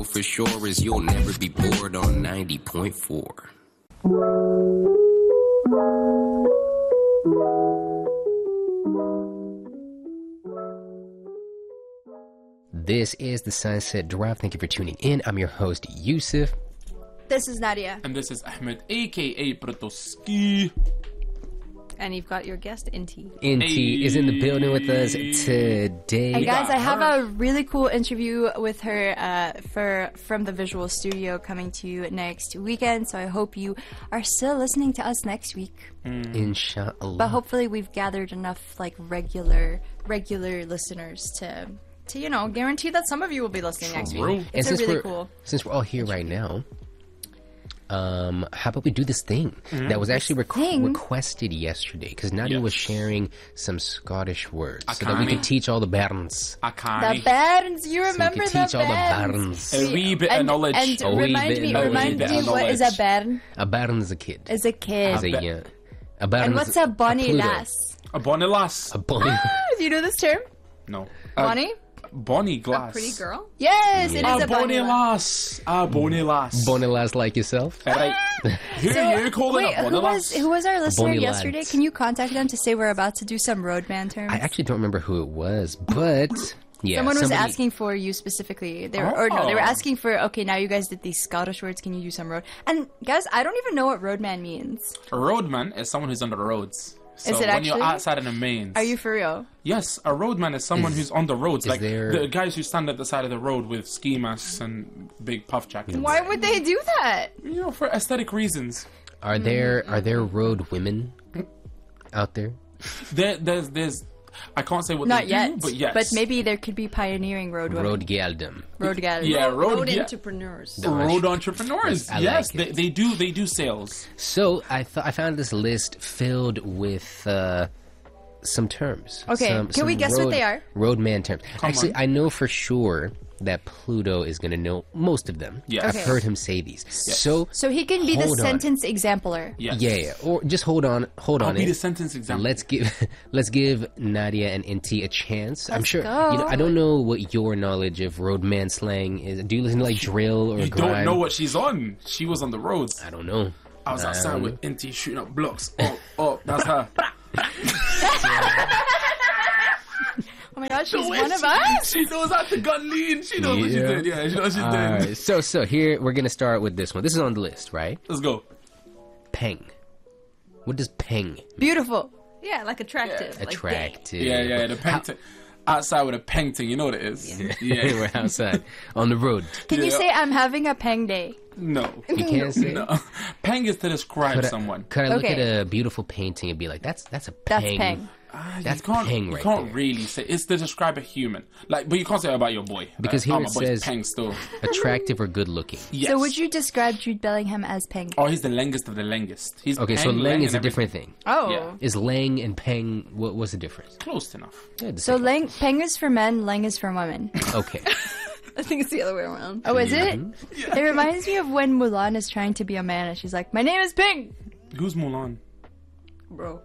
for sure is you'll never be bored on 90.4. This is the Sunset Drive. Thank you for tuning in. I'm your host, Yusuf. This is Nadia. And this is Ahmed, a.k.a. Protoski. And you've got your guest, Inti. Inti is in the building with us today. And guys, I have a really cool interview with her from the Visual Studio coming to you next weekend. So I hope you are still listening to us next week. Inshallah. But hopefully we've gathered enough like regular listeners to guarantee that some of you will be listening next week. It's really cool. Since we're all here right now, how about we do this thing that was actually requested yesterday? Because Nadia was sharing some Scottish words so that we can teach all the bairns. The bairns, you remember so we can teach all the bairns. A wee bit of knowledge. And remind me, what is a bairn? A bairn is a kid. Is a kid. A bairn and what's a bonny lass? A bonny lass. A bonny. Do you know this term? No. Bonny? Bonny glass. A pretty girl? Yes, it is a bonny lass. A bonny lass. Bonny lass like yourself? Right. Who are you calling a bonny lass? Who was our listener yesterday? lads. Can you contact them to say we're about to do some roadman terms? I actually don't remember who it was, but yeah. Someone was asking for you specifically. They were asking for, okay, now you guys did these Scottish words, can you do some road? And guys, I don't even know what roadman means. A roadman is someone who's on the roads. So is it when actually? you're outside in the mains. Are you for real? Yes, a roadman is someone who's on the roads. Like there... the guys who stand at the side of the road with ski masks and big puff jackets. Why would they do that? You know, for aesthetic reasons. Are there road women out there? There's I can't say what Not they yet, do, but yes. But maybe there could be pioneering road women. Road galdom. Road galdom. Yeah, road entrepreneurs. Road entrepreneurs. I yes, like they do sales. So I found this list filled with some terms. Okay, can we guess what they are? Roadman terms. Actually, on. I know for sure that Pluto is going to know most of them. Yeah. I've Okay. heard him say these. Yes. So he can be the hold on. sentence exemplar. Yes. Yeah. Or just hold on. I'll be the sentence example. Let's give Nadia and Inti a chance. I'm sure. go. I don't know what your knowledge of roadman slang is. Do you listen to like drill or You grime? don't know what she's on. She was on the roads. I don't know. I was outside with Inti shooting up blocks. Oh, that's her. Oh my god, she's one of us? She knows how to gun lean. She knows what she's doing. Yeah, she knows what she's doing. Alright, so here we're gonna start with this one. This is on the list, right? Let's go. Peng. What does peng mean? Beautiful. Yeah, like attractive. Like Attractive. Yeah, the peng. Outside with a peng ting, you know what it is. Yeah. We're outside on the road. Can you say I'm having a peng day? No. You can't say. No. Peng is to describe someone. Could I look Okay. at a beautiful painting and be like, that's a That's peng. peng. That's you can't, peng you right can't there. really say it's to describe a human. Like, but you can't say it about your boy. Because here my it boy's says- peng still. Attractive or good looking. Yes. So would you describe Jude Bellingham as peng? Oh, he's the longest of the longest. He's Okay, so peng, leng is and a different thing. Oh. Yeah. Is lang and peng, what's the difference? Close enough. Yeah, the So same. peng is for men, leng is for women. Okay. I think it's the other way around. Oh, is it? It reminds me of when Mulan is trying to be a man and she's like, my name is Peng! Who's Mulan? Bro.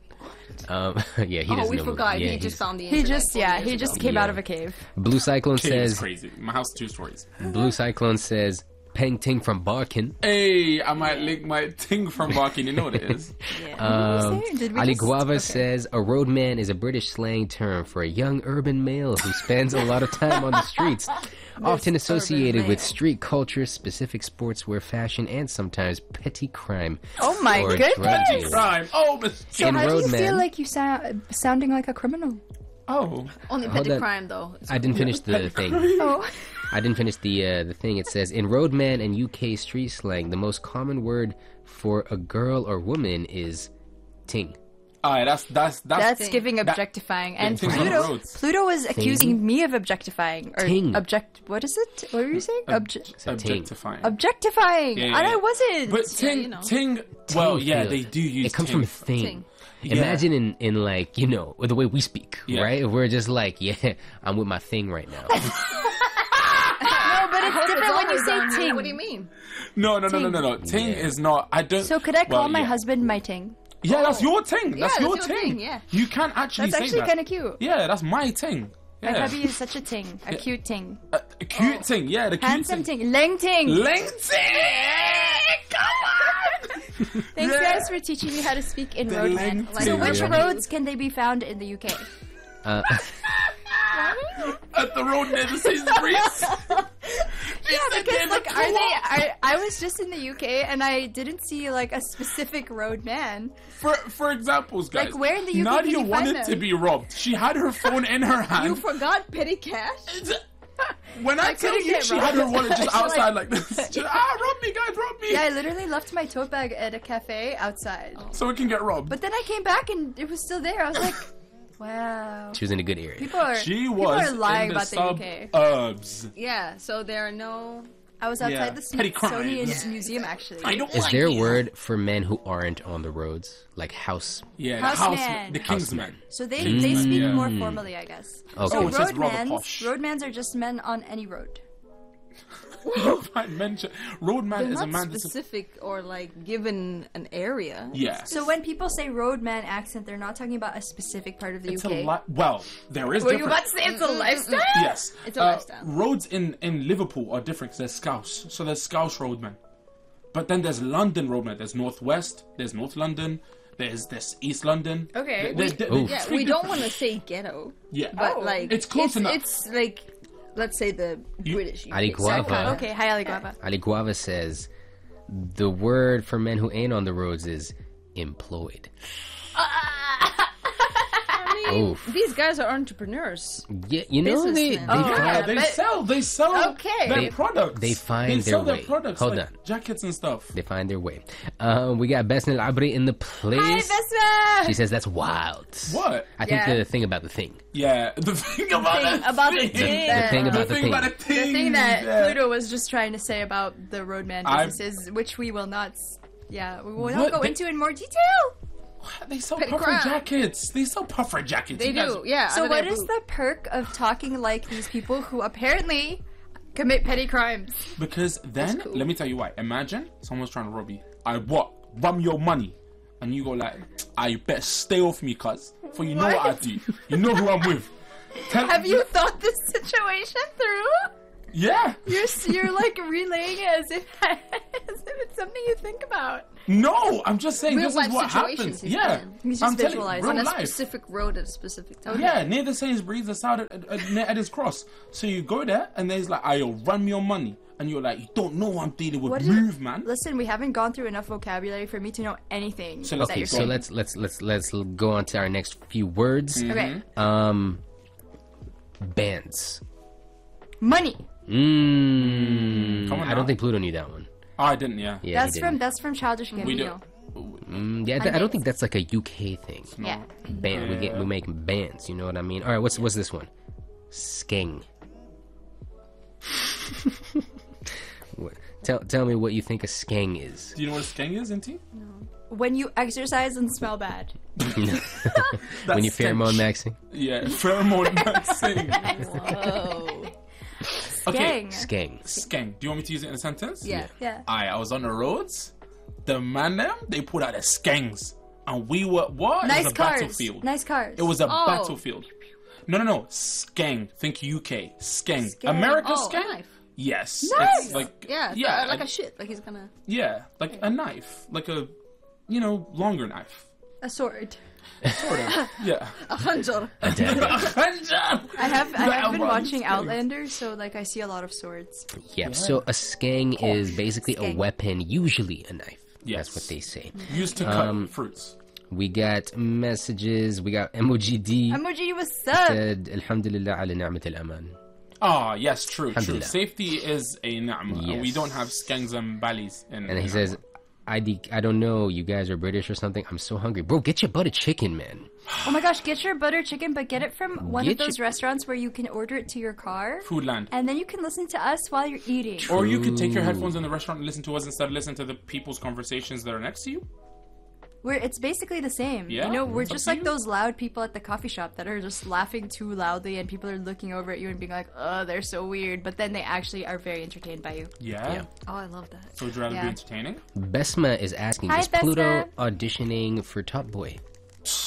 Yeah, he doesn't Oh, we know. forgot. Yeah, He he's- just found the He internet just, 4 years he just ago. came Yeah. out of a cave. Blue Cyclone Kid is says, crazy. My house, 2 stories. Blue Cyclone says, peng ting from Barkin. Hey, I might link my ting from barking. You know what it is. Did we Ali just- Guava okay. says, a roadman is a British slang term for a young urban male who spends a lot of time on the streets, often associated with street culture, specific sportswear, fashion, and sometimes petty crime. Oh my or drug goodness! dealing. Rhyme. Oh, So In how do you Roadman- feel like you sounding like a criminal? oh. Only Hold petty on. crime, though. I didn't finish the thing. Oh. I didn't finish the thing. It says, in roadman and UK street slang, the most common word for a girl or woman is ting. Alright, that's That's giving objectifying. And things on the roads. Pluto was accusing me of objectifying. Or Ting. what is it? What were you saying? objectifying. Objectifying. Yeah, And yeah. I wasn't. But ting, you know. ting. Well, Ting yeah, feel- they do use. It comes ting. from thing. Ting. Yeah. Imagine in like, you know, the way we speak, Yeah. right? We're just like, yeah, I'm with my thing right now. no, but it's different when you say ting. What do you mean? No. Ting Yeah. is not. I don't. So could I call well, my yeah. husband my ting? Yeah, that's your ting. That's Yeah, your that's your ting. ting, yeah. You can actually That's say actually that. kind of cute. Yeah, that's my ting. My Yeah. hubby is such a ting, a cute ting, A cute thing, yeah, the cute handsome thing. ting, leng ting. Leng ting! Come on! Thanks Yeah. guys for teaching me how to speak in The roadman. leng So ting. which Yeah. roads can they be found in the UK? At the road near the Sainsbury's. Yeah, because like, I was just in the UK and I didn't see like a specific roadman. For examples, guys. Like, where in the UK Nadia can you find wanted them? to be robbed. She had her phone in her hand. You forgot petty cash? When I tell couldn't you, get she robbed. had her wallet just She, outside like- like this. She, rob me, guys, rob me. Yeah, I literally left my tote bag at a cafe outside. So we can get robbed. But then I came back and it was still there. I was like, wow. She was in a good area. People are She people was are lying in the about the UK. suburbs. Yeah, so there are no... I was outside Yeah. the Petty Smithsonian crimes. Museum actually. I don't Is like there a you. word for men who aren't on the roads? Like house? Yeah, Houseman. the houseman. The kingsman. So they speak yeah. more formally, I guess. Okay. So Oh, it says rather roadmans, posh. roadmans are just men on any road. I mentioned roadman They're is a not man that's specific or like given an area. yeah. So when people say roadman accent, they're not talking about a specific part of the It's UK. a lot. Well, there is. Were you different- about to say it's a lifestyle? Yes, It's a lifestyle. Roads in Liverpool are different. 'Cause there's Scouse, so there's Scouse roadman. But then there's London roadman. There's Northwest. There's North London. There's East London. Okay. Oof. Yeah, we don't want to say ghetto, Yeah, but like It's close enough. It's like, let's say the British. Ali UK. Guava. Okay, hi Ali Guava. Ali Guava says the word for men who ain't on the roads is employed. I mean, Oof. these guys are entrepreneurs. Yeah, you know they Businessmen. yeah, find, they sell Okay. their products. they find they sell their their way. products Hold like on. jackets and stuff. they find their way. We got Besnel Abri in the place. Hi, Vespa! She says that's wild. What? I think Yeah. the thing about the thing. Yeah, the thing about thing the about the thing. thing. The thing about The the thing thing. about the The thing. thing that yeah. Pluto was just trying to say about the roadman I'm- businesses, which we will not, we will What? not go They- into in more detail. They sell Petty puffer crime. jackets. They sell puffer jackets. They You guys- do, yeah. So under what their is boot. the perk of talking like these people who apparently commit petty crimes? Because then, cool. let me tell you why. Imagine someone's trying to rob you. I what? Run your money. And you go like, you better stay off me, cuz. For you know what I do. You know who I'm with. Have you thought this situation through? Yeah. You're like relaying it as if it's something you think about. No, I'm just saying Real this is life what situations happens. he's Yeah. in. He's just I'm telling you, visualizing. real on a life. specific road at a specific time. Yeah, near the Sainsbury's, that's out near Eddie's Cross. So you go there, and there's like, I'll run me your money. And you're like, you don't know I'm dealing with. What is Move, man. Listen, we haven't gone through enough vocabulary for me to know anything. So let's that Okay, you're so saying. let's go on to our next few words. Okay, Bands. money. Come on I now. don't think Pluto knew that one. Oh, I didn't, yeah. Yeah, That's he from didn't. Childish We do. Gambino. Yeah, I don't think that's like a UK thing. Yeah. Band. We make bands. You know what I mean? All right. What's this one? Skeng. What- Tell me what you think a skeng is. Do you know what a skeng is, Inti? When you exercise and smell bad. when you pheromone maxing. Yeah, pheromone maxing. Whoa. Okay, Skeng. Skeng. skeng. Do you want me to use it in a sentence? Yeah. Yeah. I was on the roads. The man them, they put out their skengs. And we were, what? It Nice was a cars. battlefield. Nice cars. It was a Oh. battlefield. No. Skeng. Think UK. Skeng. Skeng. America Oh, a skeng? knife. Yes. Nice. It's like, Yeah, like a, a shit. Like he's gonna. yeah, like a knife. Like a, longer knife. a sword. Sort of. Yeah. A hunter. I have been Well, watching skeng. Outlander, so like I see a lot of swords. Yeah. So a skeng is basically a Skeng. weapon, usually a knife. Yes. That's what they say. Used to cut fruits. We got messages. We got MOGD. Emoji, what's up? said Alhamdulillah ala ni'mat al-aman. Ah, yes, true. Alhamdulillah. Safety is a ni'mah. Yes. We don't have skengs and balis. And he says, I don't know, you guys are British or something. I'm so hungry. Bro, get your butter chicken, man. Oh my gosh, get your butter chicken, but get it from one Get of those restaurants where you can order it to your car. Foodland. And then you can listen to us while you're eating. Or you could take your headphones in the restaurant and listen to us instead of listening to the people's conversations that are next to you. It's basically the same. Yeah, You know, we're it's up just to like you. those loud people at the coffee shop that are just laughing too loudly and people are looking over at you and being like, oh, they're so weird. But then they actually are very entertained by you. Yeah. Oh, I love that. So would you rather Yeah. be entertaining? Besma is asking, Hi, is Pluto Besma. auditioning for Top Boy?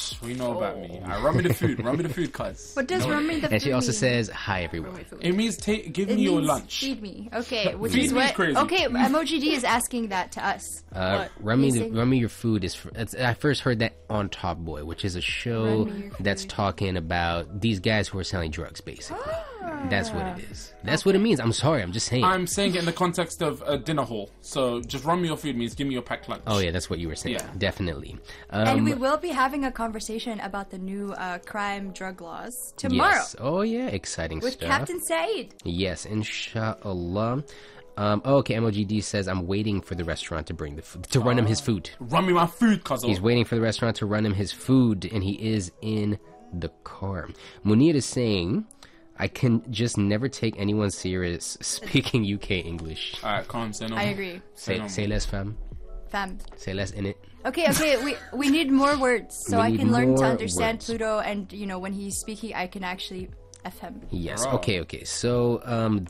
We know about me. Run me the food. Run me the food, cuz. What does run me the And she food also mean? says, hi, everyone. It means give It me your means lunch. Feed me. Okay, which Feed is me is what. crazy. Okay, Emoji D is asking that to us. Run me, He's saying- run me your food is. I first heard that on Top Boy, which is a show Run Me Your that's Food. talking about these guys who are selling drugs, basically. That's what it is. That's what it means. I'm sorry. I'm just saying. I'm saying it in the context of a dinner hall. So just run me your food means give me your packed lunch. Oh yeah, that's what you were saying. Yeah. Definitely. And we will be having a conversation about the new crime drug laws tomorrow Yes. Oh yeah, exciting with stuff. Captain Said. Yes, inshallah. Okay, MOGD says I'm waiting for the restaurant to bring the food, to run him his food. Run me my food, cuz. He's waiting for the restaurant to run him his food, and he is in the car. Munir is saying, I can just never take anyone serious speaking UK English. Alright, calm. Say no I more. agree. Say less, fam. Fam. Say less in it. Okay, we need more words so We I need can learn to more understand words. Pluto, and when he's speaking, I can actually F him. Yes. Alright. Okay. So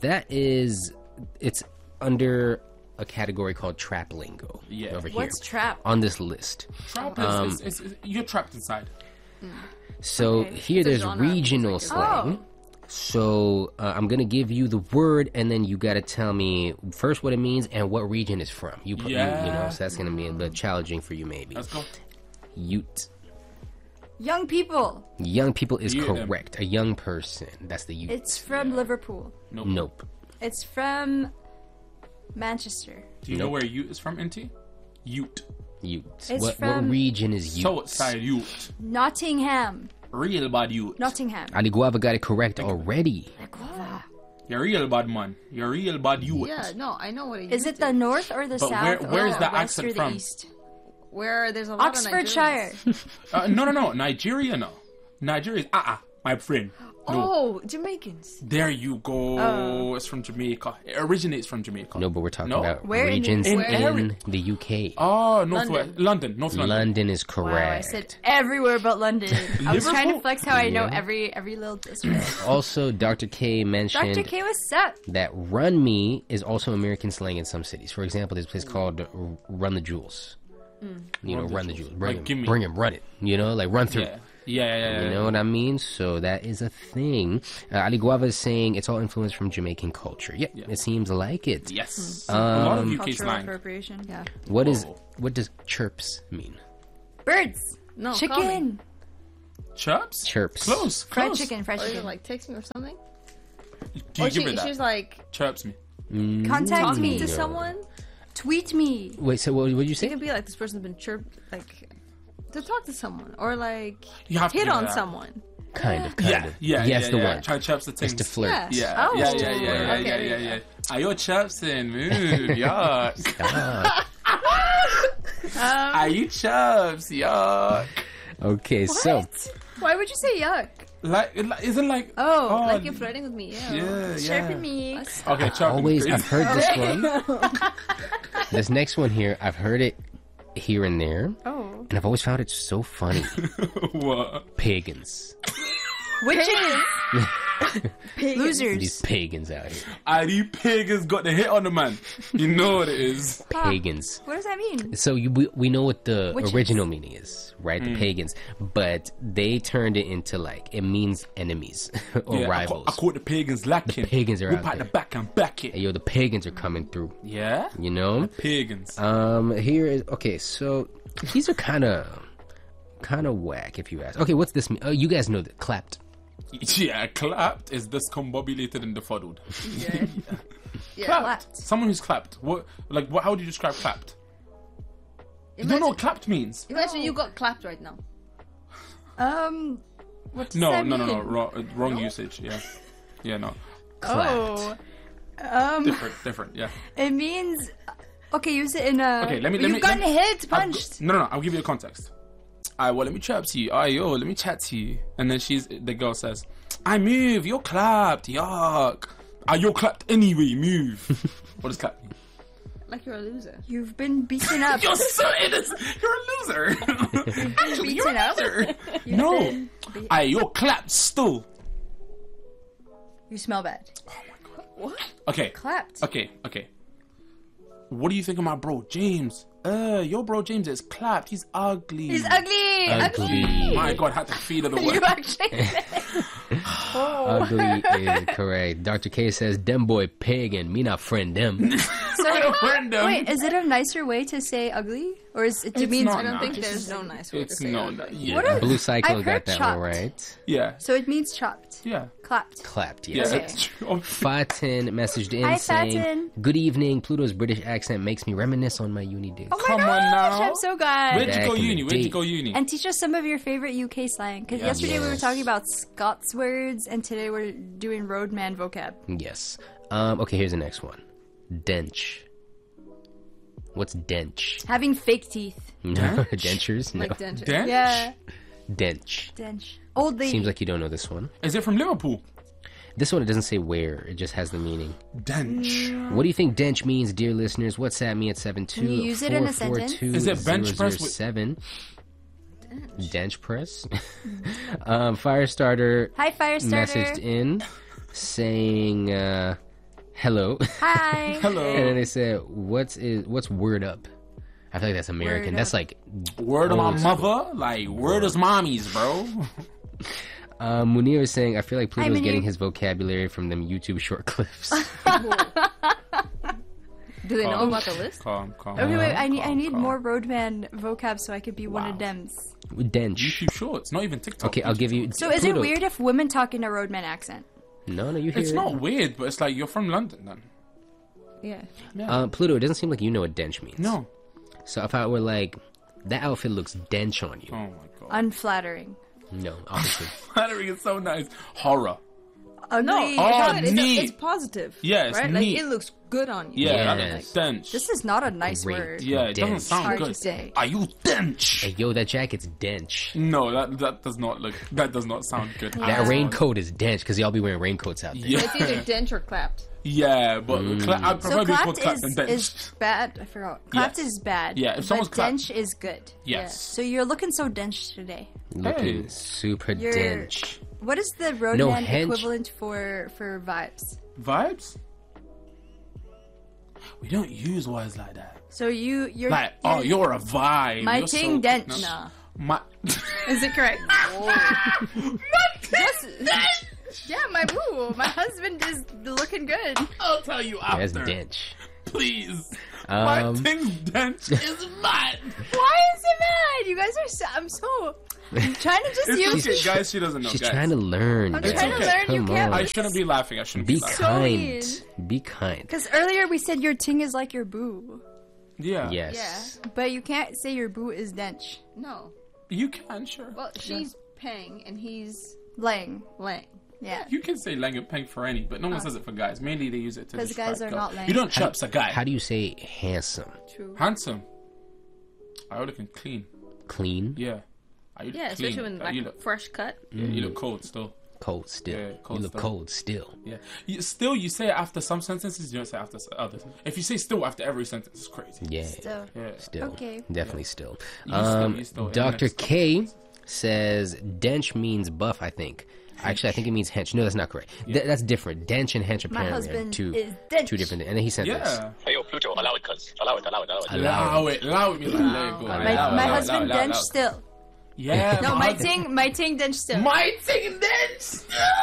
it's under a category called trap lingo. Yeah. Over here What's trap? on this list. Trap is you're trapped inside. So Okay. here It's a there's genre. regional It's slang. So I'm gonna give you the word, and then you gotta tell me first what it means and what region it's from. You know, Yeah. so that's gonna be a bit challenging for you, maybe. Let's go. Ute. Young people. Young people is Ute. correct. A young person. That's the Ute. It's from Liverpool. Nope. It's from Manchester. Do you know where Ute is from, NT? Ute. Ute. It's What from- region is Ute? Southside Ute. Nottingham. Real bad Ute. Nottingham. Ali Guava got it correct already. You're real bad man. You're real bad Ute. Yeah, no, I know what it Is it the north or the But south? where is or the west accent or the from? east? where there's a lot Oxfordshire. of No. Nigeria, no. Nigeria is my friend. No. Oh, Jamaicans. There you go. Oh. It's from Jamaica. It originates from Jamaica. No, but we're talking No? about Where in the- regions in, Where? the UK. Oh, Northwest. London. North London. London is Wow, I correct. said everywhere but London. I was trying to Liverpool? flex how I know Yeah. every little district. Also, Dr. K mentioned Dr. K, what's up? that run me is also American slang in some cities. For example, there's a place called Run the Jewels. Run the Jewels. Like, give me. Bring him, run it. Like run through. Yeah. You know what I mean? So that is a thing. Ali Guava is saying it's all influenced from Jamaican culture. Yep, Yeah. it seems like it. Yes. a lot of UK Cultural slang. appropriation. Yeah. What is Oh. what does chirps mean? Birds. No, Chicken. Chirps? Chirps. Close. Fried close. chicken. Fried Or is chicken. it like texting or something? Do you Or give it that? she's like Chirps me. Contact talking me. to someone. Tweet me. Wait, so what did you It say? could be like this person's been like to talk to someone or like You have to hit give it on that. someone. Kind of. Yeah. Yes, the one. Try chirps the things. It's to flirt. Yeah. Yeah. Oh. Yeah. Okay. Yeah. Are your chirps in? Yuck. Are you chirps? Yuck. Okay, so Why would you say yuck? Like, isn't like. Oh, Like you're flirting with me. Yeah. chirping me. Okay, chirping. always crazy. I've heard this one. This next one here, I've heard it here and there, Oh. and I've always found it so funny. What? Pagans. Witches. Losers. These pagans out here. These pagans got the hit on the man. You know what it is. Pagans. What does that mean? So we know what the Witches. original meaning is, right? The pagans, but they turned it into like it means enemies or rivals. I caught the pagans lacking. The pagans are Whip out out the there. back and back it. Hey, yo, the pagans are coming through. Yeah? You know. Pagans. Here is okay. So these are kind of whack, if you ask. Okay, what's this mean? Oh, you guys know that clapped. Yeah, clapped is discombobulated and befuddled. Yeah. Clapped. Someone who's clapped. What? How do you describe clapped? You don't know what clapped means? Imagine you got clapped right now. What does No, that no. mean? Wrong usage. Yeah. Yeah, no. Clapped. Oh. Different. Yeah. It means. Okay, use it in a. Okay, let me- You've gotten hit, punched. No. I'll give you the context. Well, let me chat to you. Let me chat to you. And then the girl says, I move. You're clapped. Yuck. You're clapped anyway. Move. What does clap mean? Like you're a loser. You've been beaten up. You're so innocent. You're a loser. Actually, you're beaten a up? loser. No. You're clapped still. You smell bad. What? Okay. Clapped. Okay. What do you think of my bro James? Your bro James is clapped. He's ugly. He's ugly. Ugly. My God, I had to feed her the You word. actually. Ugly is correct. Dr. K says, "Dem boy pig and me not friend them." So, Random. wait, is it a nicer way to say ugly, or is it? Do you It's mean? not I don't think nice. there's no nice way to It's say no, ugly. yeah, What are- Blue Cyclone I've got heard that chopped. one right. yeah, So it means chopped, yeah, clapped. Clapped, yeah. yes. Okay. That's true. Fatin messaged in Hi, saying, Fatin. "Good evening. Pluto's British accent makes me reminisce on my uni days." Oh my Come on gosh, now. I'm so glad. Where'd you Back go in the uni? Where'd you day. go uni? And teach us some of your favorite UK slang. Because yesterday we were Yes. talking about Scots words, and today we're doing roadman vocab. Yes. Okay, here's the next one. Dench. What's dench? Having fake teeth. No, Dench? dentures. No, Like dentist. Dench? Yeah, dench. dench. Old lady. Seems like you don't know this one. Is it from Liverpool? This one it doesn't say where. It just has the meaning. Dench. What do you think dench means, dear listeners? WhatsApp me at 72 Can you use it in a sentence? Is it bench press with- 007. Dench press? Firestarter Hi, Firestarter. messaged in saying hello. Hi. Hello. And then they said, what's word up? I feel like that's American. Word That's up. like Word of my old school. mother? Like, word is mommy's, bro. Munir is saying, I feel like Pluto's Munir. getting his vocabulary from them YouTube short clips. Do they know about the list? Calm. Okay, wait. I need calm. more roadman vocab so I could be one of Wow. them. Dench. YouTube Shorts, not even TikTok. Okay, I'll give you. So is it Pluto. weird if women talk in a roadman accent? No, you hear It's it. not weird, but it's like you're from London then. Yeah. Pluto, it doesn't seem like you know what dench means. No. So if I were like, that outfit looks dench on you. Oh my God. Unflattering. No, obviously. Flattering is so nice. Horror. Ugly. No, Oh, it's, neat. it's positive. Yeah, it's right? neat. Like it looks good on you. Yeah, Yes. dench. This is not a nice Great. word. Yeah, it doesn't dench. sound Hard good. to say. Are you dench? Hey, yo, that jacket's dench. No, that does not look. That does not sound good. That raincoat is dench because y'all be wearing raincoats out there. Yeah, It's either dent or clapped. yeah, but I'd So prefer to be called clapped clapped than dench. is bad. I forgot. Clapped Yes. is bad. Yeah, if but someone's clapped- dench is good. Yes. So you're looking so dench today. Looking Hey. super You're- dench. What is the roadman hench. equivalent for vibes? Vibes? We don't use words like that. So you're Like, oh, you're a vibe. my You're ting so, dench. Nah. My. Is it correct? Yeah, my boo. My husband is looking good. I'll tell you Yeah, that's after. dench. Please. My Um, ting dench is mad. Why is it bad? You guys are so. I'm trying to just It's use. okay, guys. She doesn't know. She's guys. trying to learn. I'm guys. trying to okay. learn. You Come can't. on. I shouldn't be laughing. I shouldn't be Be laughing. kind. mean. Be kind. Because earlier we said your ting is like your boo, Yeah. Yes. but you can't say your boo is dench. No. You can, sure. Well, she's paying and he's Lang. laying. Yeah. You can say lang and peng for any, but no one says it for guys. Mainly they use it to 'Cause describe guys are girls. not lang. You don't chirps a guy. How do you say handsome? True. Handsome. Are you looking clean? Clean? Yeah. Are you Yeah, clean? especially when Are like you look, fresh cut. yeah, you look cold still. Cold still. Yeah, cold you look still. cold still. Yeah. Still, you say it after some sentences. You don't say it after others. If you say still after every sentence, it's crazy. Yeah. So. Yeah. Still. Okay. Definitely still. You still. Dr. Internet K says dench means buff, I think. Actually, I think it means hench. No, that's not correct. That's different. Dench and hench My apparently are husband two is dench. different. And then he sent this. Yeah. Hey, yo, Pluto, allow it, cuz. Allow it. Allow it. Allow it. Me like, let it go. My husband dench still. Yeah. No, my ting dench still. My ting dench.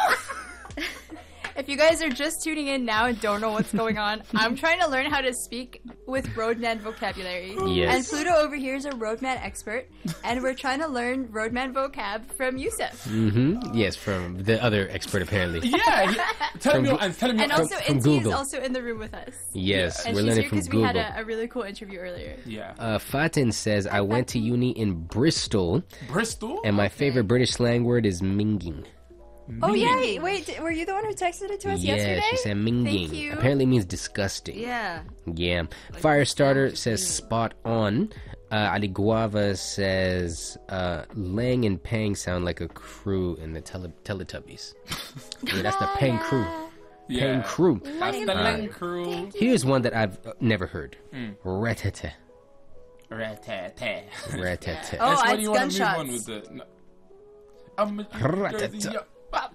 If you guys are just tuning in now and don't know what's going on, I'm trying to learn how to speak with roadman vocabulary. Yes. And Pluto over here is a roadman expert, and we're trying to learn roadman vocab from Yusuf. Yes, from the other expert apparently. Yeah. Tell me. And tell me. And also, from Inti is Google. also in the room with us. Yes, And we're she's learning here from because we Google. had a really cool interview earlier. Yeah. Fatin says, I went to uni in Bristol, Bristol. and my favorite British slang word is minging. Oh, yeah. Wait, were you the one who texted it to us Yeah, yesterday? she said minging. Thank you. Apparently means disgusting. Yeah. Yeah. Firestarter says spot on. Ali Guava says Lang and Pang sound like a crew in the Teletubbies. Yeah, that's the Pang crew. Pang crew. That's the Lang crew. Here's one that I've never heard. Ratata. Rat-tat-tat. Ratata. Oh, That's when it's you want to move gunshots. on with the. No. I'm a Ratata. Jersey, yeah.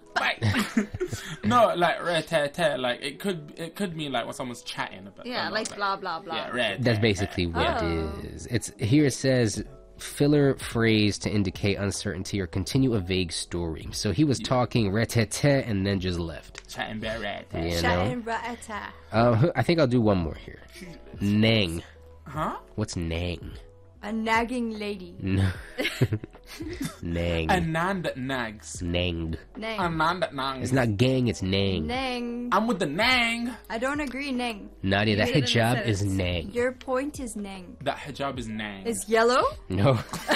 No, like rat-tat-tat. Like it could mean like when someone's chatting about. Yeah, like blah blah blah. Yeah, rat. That's basically what it is. It's here. It says filler phrase to indicate uncertainty or continue a vague story. So he was talking retete and then just left. Chatting about rat. You know? Sha'in ra'ata. I think I'll do one more here. Nang. Huh? What's nang? A nagging lady. No. Nang. A nan that nags. Nang. A Nang. nan that nags. It's not gang, it's nang. Nang. I'm with the nang. I don't agree, Nang. Nadia, that Read it in a hijab is sentence. nang. Your point is Nang. That hijab is nang. Is yellow? No.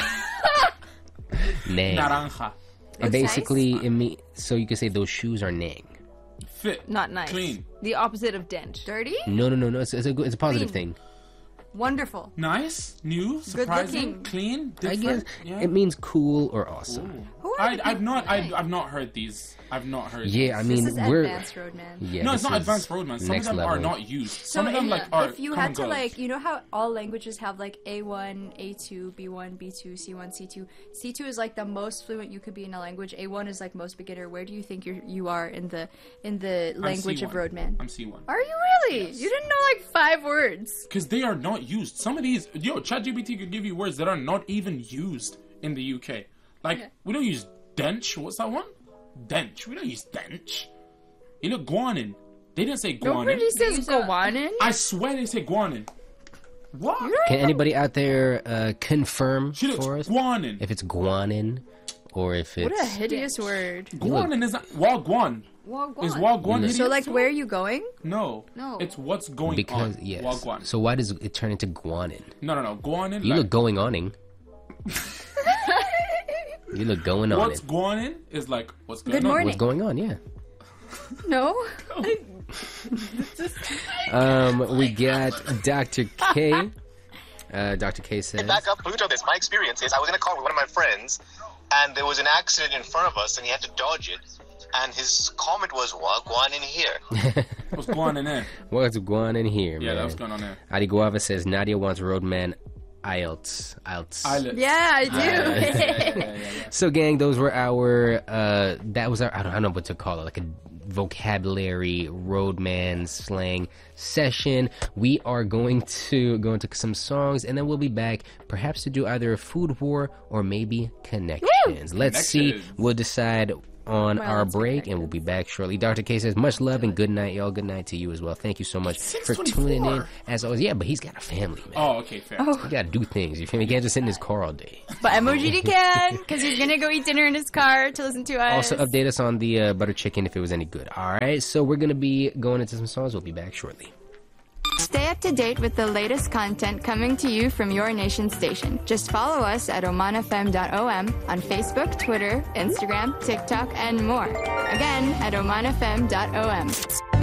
Nang. Naranja. And basically, it mean so you can say those shoes are nang. Fit. Not nice. Clean. The opposite of dent. Dirty? No. It's a positive Clean. thing. Wonderful. Nice. New. Surprising. looking. Clean. I Different. guess Yeah. it means cool or awesome. Who are the I've people not. today? I've not heard these. I've not heard. Yeah, I This mean is we're advanced roadman. yeah. No, this it's not is advanced roadman. Some of next them level. are not used. So Some of them are. if you come had and to go. like, you know how all languages have like A1, A2, B1, B2, C1, C2. C2 is like the most fluent you could be in a language. A1 is like most beginner. Where do you think you are in the language of C1. roadman? I'm C1. Are you really? You didn't know like 5 words. Because they are not used. Some of these, ChatGPT could give you words that are not even used in the UK. Like, we don't use dench. What's that one? Dench. We don't use dench. You know, guanin. They didn't say guanin. Nobody says Gowanin. I swear they say guanin. What? Can anybody out there confirm She looks for us guanin. if it's guanin or if it's What a hideous word. Guanin is not. Wagwan. Is wagwan hideous So like, too? where are you going? No. No. It's what's going because on. yes. Wagwan. So why does it turn into guanin? No. Guanin. You like, look going oning. You look going on what's it. guanin is like, what's going Good on? morning. What's going on? Yeah. No. We got Dr. K. Dr. K says. Back up, Pluto. This. My experience is I was in a car with one of my friends, and there was an accident in front of us, and he had to dodge it. And his comment was, "Wagwan in here." What's going on there? What's going in here, Yeah, man? that's going on there. Adi Guava says Nadia wants Roadman IELTS. Eyelid. Yeah, I do. So, gang, those were our. That was our. I don't know what to call it. Like a vocabulary roadman slang session. We are going to go into some songs, and then we'll be back, perhaps to do either a food war or maybe connections. Let's see. Connections. We'll decide on Well, our let's get break, and we'll be back shortly. Dr. K says much love and good night, y'all. Good night to you as well. Thank you so much for tuning in. As always, yeah, but he's got a family, man. Oh, okay, fair. He gotta do things. You feel me? He can't just sit in his car all day. But MOGD can, because he's gonna go eat dinner in his car to listen to us. Also, update us on the butter chicken if it was any good. All right, so we're gonna be going into some songs. We'll be back shortly. Stay up to date with the latest content coming to you from your nation station. Just follow us at omanfm.om on Facebook, Twitter, Instagram, TikTok, and more. Again, at omanfm.om.